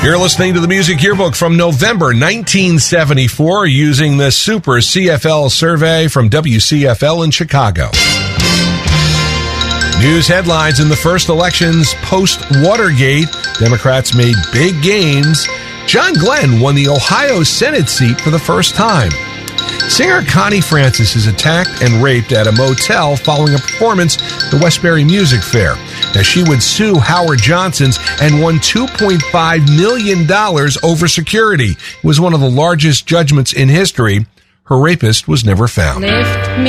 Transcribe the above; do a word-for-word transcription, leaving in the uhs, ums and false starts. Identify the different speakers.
Speaker 1: You're listening to the Music Yearbook from November nineteen seventy-four using the Super C F L survey from W C F L in Chicago. News headlines in the first elections post-Watergate. Democrats made big gains. John Glenn won the Ohio Senate seat for the first time. Singer Connie Francis is attacked and raped at a motel following a performance at the Westbury Music Fair. Now, she would sue Howard Johnson's and won two point five million dollars over security. It was one of the largest judgments in history. Her rapist was never found.
Speaker 2: Lift me.